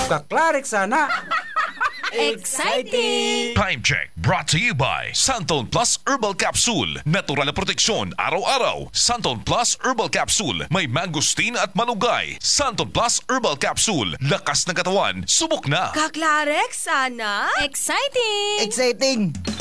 Kaklarik sana. Exciting! Time check brought to you by Santon Plus Herbal Capsule. Natural na proteksyon araw-araw. Santon Plus Herbal Capsule. May mangosteen at malunggay. Santon Plus Herbal Capsule. Lakas ng katawan. Subok na. Kaklarek sana? Exciting! Exciting!